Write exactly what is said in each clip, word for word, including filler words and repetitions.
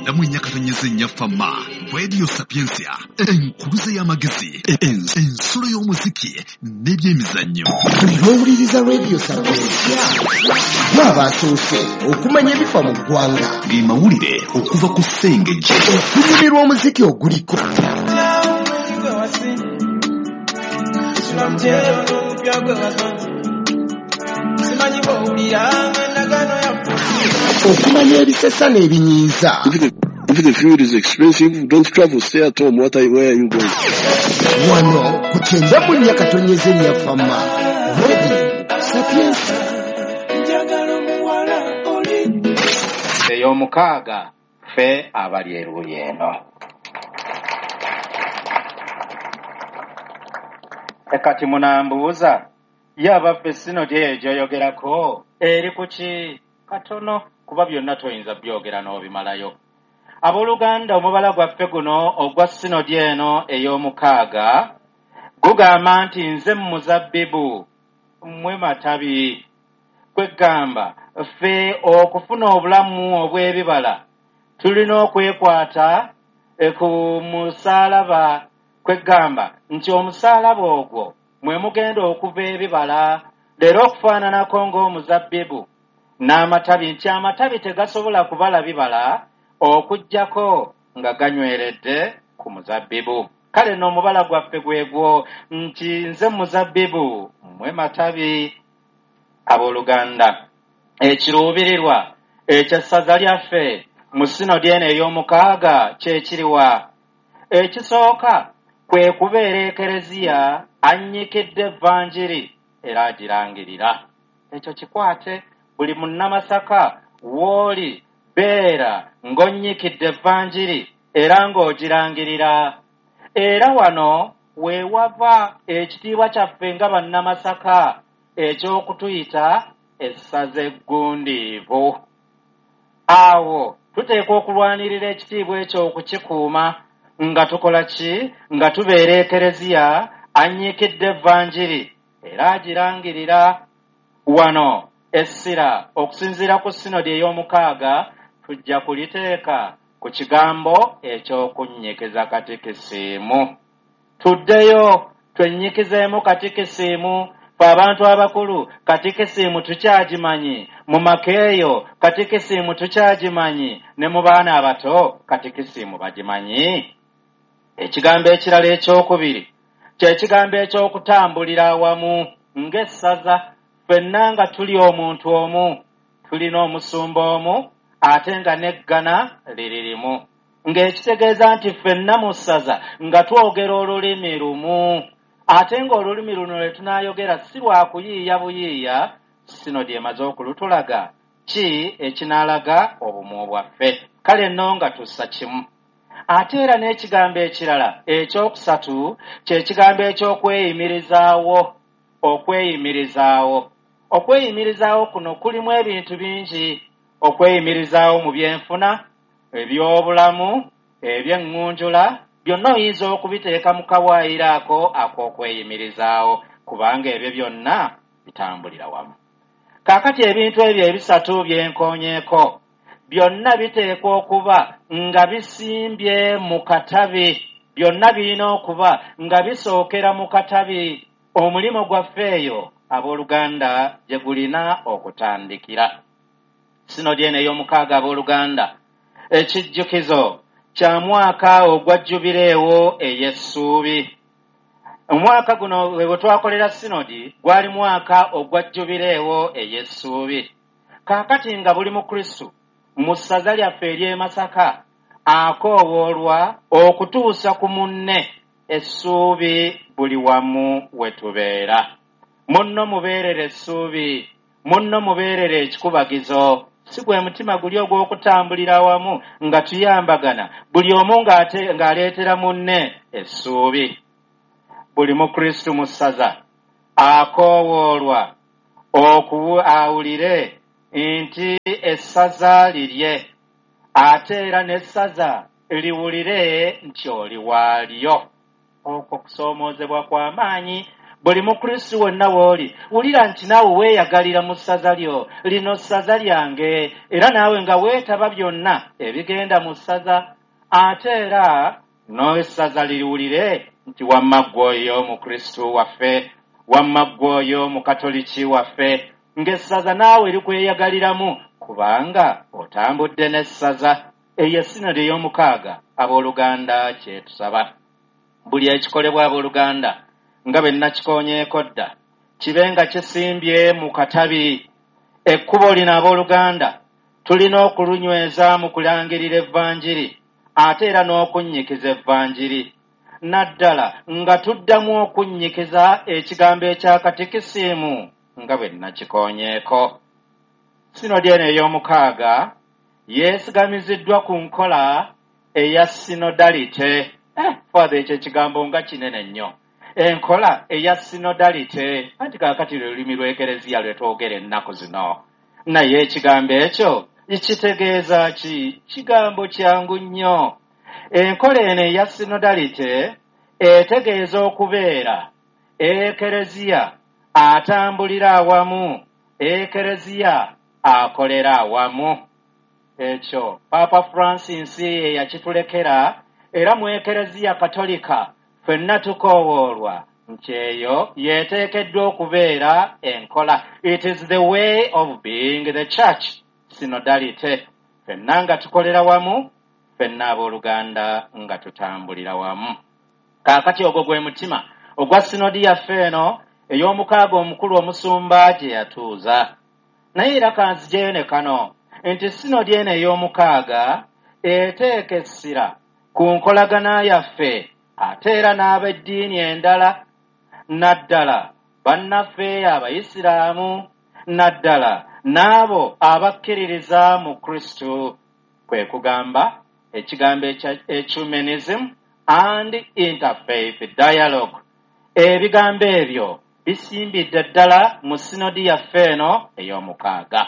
Ndamu nyakatanyeze nyafama Radio Sapiensia enkuluze y'amagezi ensolo y'omuziki n'ebyemizannyo. Tulowuliriza Radio Sapiensia bw'abasoose okumanya ebifa mu ggwanga ge mawulire okuva ku ssengejje okunyumirwa omuziki oguliko okumanya ebisesa n'ebinyiiza. If the food is expensive, don't travel, stay at home. What are, where are you going? Wano kuchenda mu nyakatonyeze nyafama Radio Sapiensia. Eyo mukaaga fe abali eruye eno. Ekati munambuuza yaba fe sinodi ejo yogerako eri kuki katono kuba byonna toyinza byogera n'obimalayo. Abooluganda omubala gwaffe guno ogwa sinodi eno ey'omukaaga gugamba nti nze muzabbibu mmwe matabi kwegamba ffe okufuna obulamu obw'ebibala tulina okwekwata ku musaalaba kwegamba nti omusaalaba ogwo mwe mugenda okuva ebibala leero okufaananako ng'omuzabbibu n'amatabi nti amatabi tegasobola kubala bibala okujjako nga ganyweredde ku muzabbibu. Kale no omubala gwaffe gwegwo nti nze muzabbibu mmwe matabi. Abooluganda ekiruubirirwa ekyessaza lyaffe mu sinodi eno ey'omukaaga kyekiriwa. Ekisooka kwe kubeera ekereziya annyikidde evvanjiri era agirangirira. Ekyo kikwate buli munnamasaka w'oli beera ng'onnyikidde evvanjiri era ng'ogirangirira. Era wano we wava ekitiibwa kyaffe nga bannamasaka eky'okutuyita essaza eggundiivu. Awo tuteekwa okulwanirira ekitiibwa ekyo okukikuuma nga tukola ki? Nga tubeera ekereziya annyikidde evvanjiri era agirangirira. Wano essira okusinziira ku sinodi ey'omukaaga tujja kuliteeka ku kigambo eky'okunnyikiriza katikisiimu. Tuddeyo twenyikizeemu katikisiimu. Fe abantu abakulu katikisiimu tukyagimanyi, mu makeeyo katikisiimu tukyagimanyi, ne mu baana abato katikisiimu bagimanyi. Ekigambo ekirala ekyokubiri kye kigambo eky'okutambulira awamu ng'essaza. Ffenna nga tuli omuntu omu, tulina omusumba omu ate nga n'eggana liri limu, ng'ekitegeeza nti ffenna mu ssaza nga twogera olulimi lumu, ate ng'olulimi luno lwe tunaayogera si lwa kuyiiya buyiiya. Sinodi emaze okulutulaga ki ekinaalaga obumu bwaffe. Kale nno nga tussa kimu. Ate era n'ekigambo ekirala ekyokusatu kye kigambo eky'okweyimirizaawo. Okweyimirizaawo okweyimirizaawo kuno kulimu ebintu bingi. Okweyimirizaawo mu byenfuna, ebyobulamu, eby'enŋunjula, byonna oyinza okubiteeka mu kawaayiro ako ak'okweyimirizaawo kubanga ebyo byonna bitambulira wamu. Kaakati ebintu ebyo ebisatu byenkoonyeeko byonna biteekwa okuba nga bisimbye mu katabi. Byonna birina okuba nga bisookera mu katabi. Omulimu gwaffe eyo abooluganda gye gulina okutandikira. Sinodi eno ey'omukaaga abooluganda ekijjukizo kya mwaka ogwa jubireewo ey'essuubi. Omwaka guno we twakolera sinodi gwali mwaka ogwa jubireewo ey'essuubi. Kaakati nga buli mu Kristo mu ssaza lyaffe ery'e Masaka akoowoolwa okutuusa ku munne essuubi buli wamu we tubeera. Munno mubeerere essuubi, munno mubeerere ekikubagizo. Si gwe mutima guli ogw'okutambulira awamu nga tuyambagana, buli omu ng'aleetera munne essuubi. Buli mu Kristo mu ssaza akoowoolwa okuwulire nti essaza lirye, ate era n'essaza liwulire nti oli waalyo. Okwo kusoomoozebwa kw'amaanyi buli mukristo wonna w'oli wulira nti naawe weeyagalira mu ssaza lyo lino ssaza lyange era naawe nga weetaba byonna ebigenda mu ssaza ate era n'essaza liwulire nti wamma ggw'oyo mukristo waffe wamma ggw'oyo mukatoliki waffe ng'essaza naawe likweyagaliramu kubanga otambudde n'essaza eyo sinodi ey'omukaaga abooluganda kyetusaba buli ekikolebwa abooluganda nga bwe nakikoonyeeko dda kibe nga kisimbye mu katabi ekkubo lino abooluganda tulina okulunyweza mu kulangirira evvanjiri ate era n'okunnyikiza evvanjiri naddala nga tuddamu okunnyikiza ekigambo ekyakatikisiimu nga bwe nakikoonyeeko sinodi eno ey'omukaaga yeesigamiziddwa ku nkola eya sinodalite eh, father ekyo ekigambo nga kinene nnyo enkola eya sinodalite anti kaakati lulimi lw'ekereziya lwe twogera ennaku zino naye ekigambo ekyo kitegeeza ki kigambo kyangu nnyo enkola eno eya sinodalite etegeeza okubeera ekereziya atambulira awamu ekereziya akolera awamu ekyo Papa Francis yakitulekera era mu ekereziya katolika ffenna tukoowoolwa nti eyo yeeteekeddwa okubeera enkola. It is the way of being the church. Sinodalite ffenna nga tukolera wamu ffenna abooluganda nga tutambulira wamu. Kaakati ogwo gwe mutima ogwa sinodi yaffe eno ey'omukaaga omukulu omusumba gye yatuuza. Naye era kanzijeyo ne kano nti sinodi eno ey'omukaaga eteeka essira ku nkolagana yaffe ate era n'ab'eddiini endala naddala bannaffe abayisiraamu naddala n'abo abakkiririza mu Kristo kwe kugamba ekigambo ecumenism and interfaith dialogue. Ebigambo ebyo bisimbidde ddala mu sinodi yaffe eno ey'omukaaga.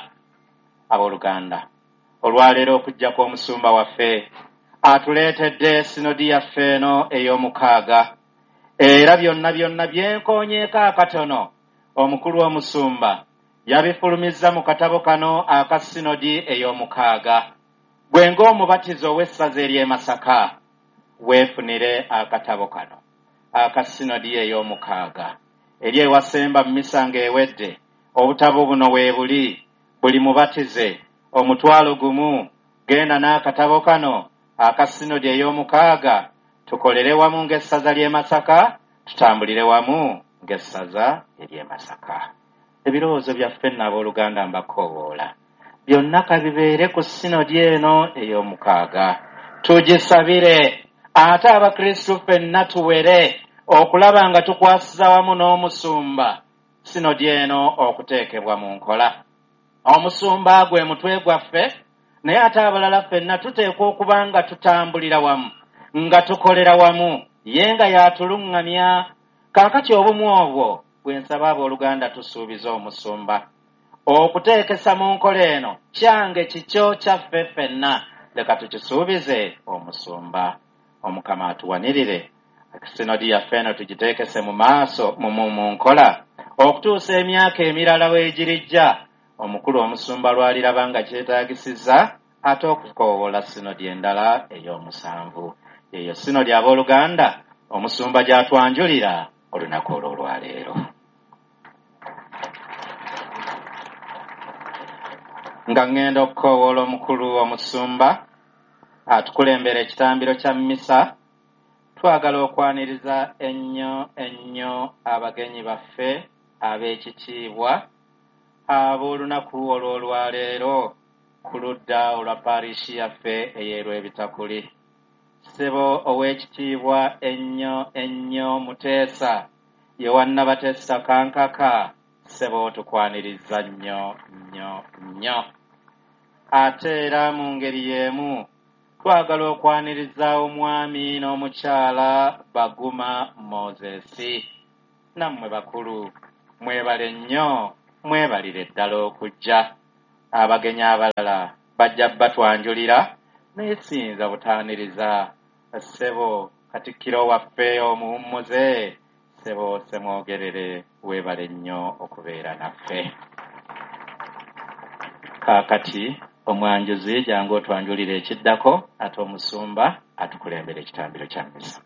Abooluganda olwaleero okujjako omusumba waffe atuleetedde sinodi yaffe eno ey'omukaaga era byonna byonna byenkoonyeeko akatono omukulu omusumba yabifulumizza mu katabo kano aka sinodi ey'omukaaga. Gwe ng'omubatizo w'essaza ery'e Masaka weefunire akatabo kano aka sinodi ey'omukaaga eri ewasemba mu misa ng'ewedde. Obutabo buno we buli buli mubatize omutwalo gumu genda n'akatabo kano aka sinodi ey'omukaaga tukolere wamu ng'essaza ly'e Masaka tutambulire wamu ng'essaza ery'e Masaka. Ebirowoozo byaffe nno abooluganda mbakoowoola byonna kabibeere ku sinodi eno ey'omukaaga. Tugisabire ate abakristu ffenna tuwere okulaba nga tukwasiza wamu n'omusumba sinodi eno okuteekebwa mu nkola. Omusumba gwe mutwe gwaffe naye ate abalala ffenna tuteekwa okuba nga tutambulira wamu nga tukolera wamu ye nga yatuluŋŋamya. Kaakati obumu obwo bwe nsaba abooluganda tusuubiza omusumba okuteekesa mu nkola eno kyange kikyo kyaffe ffenna leka tukisuubize omusumba. Omukama atuwanirire sinodi yaffe eno tugiteekese mu maaso mu nkola okutuusa emyaka emirala weegirijja omukulu omusumba lwaliraba nga kyetaagisizza ate okukoowoola sinodi endala ey'omusanvu. Eyo sinodi abooluganda omusumba gy'atwanjulira olunaku olwo olwaleero. Nga ŋŋenda okukoowoola omukulu omusumba atukulembera ekitambiro kya mmisa, twagala okwaniriza ennyo ennyo abagenyi baffe ab'ekitiibwa ab'olunaku olwo olwaleero ku ludda olwa parishi yaffe ey'Erwebitakuli. Ssebo ow'ekitiibwa ennyo ennyo Muteesa ye wannabateesa kankaka, ssebo tukwaniriza nnyo nnyo nnyo. Ate era mu ngeri y'emu twagala okwaniriza omwami n'omukyala Baguma Moses. Nammwe bakulu mwebale nnyo, mwebalire ddala okujja. Abagenyi abalala bajja batwanjulira naye siyinza butaaniriza ssebo Katikkiro waffe omuwummuze Sebo semwogerere weebale nnyo okubeera naffe. Kaakati omwanjuzi jangu otwanjulira ekiddako ate omusumba atukulembera ekitambiro kya mmisa.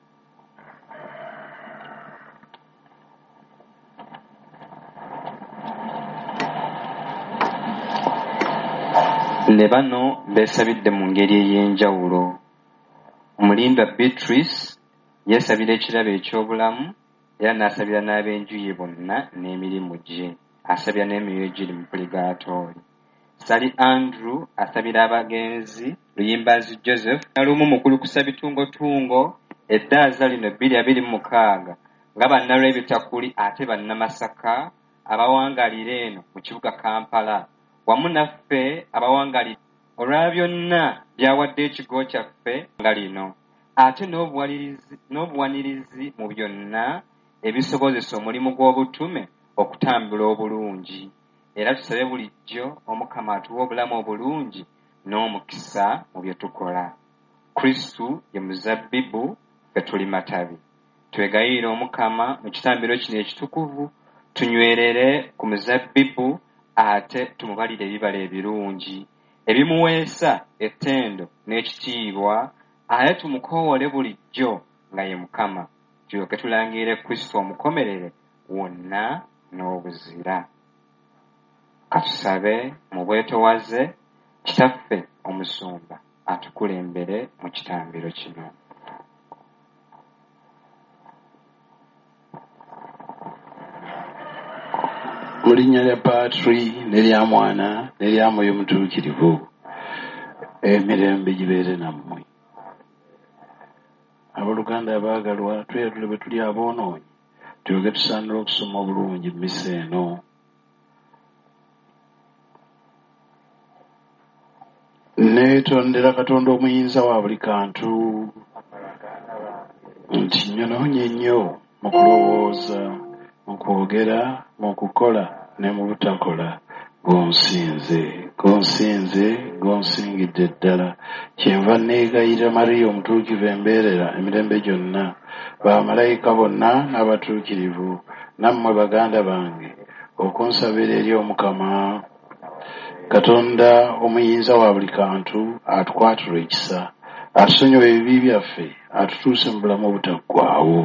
Ne bano beesabidde mu ngeri ey'enjawulo. Omulimba Beatrice yeesabira ekirabo eky'obulamu era n'asabira n'ab'enju ye bonna n'emirimu gye. Asabira n'emyoyo egiri mu purigatooli. Sali Andrew asabira abagenzi Luyimbazi Joseph nalumu mukulu kusa bitungotungo eddaaza lino bbiri abiri mu mukaaga nga bannalw'ebitakuli ate bannamasaka abawangalira eno mu kibuga Kampala wamu naffe abawangalira olwa byonna byawadde ekigo kyaffe nga lino ate n'obuwanirizi n'obuwanirizi mu byonna ebisobozesa omulimu gw'obutume okutambula obulungi. Era tusabe bulijjo Omukama atuwa obulamu obulungi n'omukisa mu bye tukola. Kristu ye muzabbibu, ffe tuli matabi. Twegayirire Omukama mu kitambiro kino ekitukuvu tunywerere ku muzabbibu ate tumubalire ebibala ebirungi ebimuweesa ettendo n'ekitiibwa ate tumukoowole bulijjo nga ye Mukama. Tulyoke tulangirire Kristu omukomerere wonna n'obuzira. Katusabe mu bwetowaze kitaffe omusumba atukulembere mu kitambiro kino. Mu linnya lya Patri n'erya Mwana n'erya Mwoyo Mutuukirivu, emirembe gibeere nammwe. Abooluganda abaagalwa, tweyatule bwe tuli aboonoonyi tulyoke tusaanira okusoma obulungi mmisa eno. Neetondera Katonda omuyinza wa buli kantu nti nyonoonye nnyo mu kulowooza, mu kwogera, mu kukola ne mu butakola gonsinze gonsinze gonsingidde ddala. Kyenva neegayirira Mariya omutuukivu embeerera emirembe gyonna, bamalayika bonna n'abatuukirivu, nammwe baganda bange okunsabira eri Omukama. Katonda omuyinza wa buli kantu atukwatula ekisa, atusonyiwe ebibi byaffe, atutuuse mu bulamu obutaggwaawo.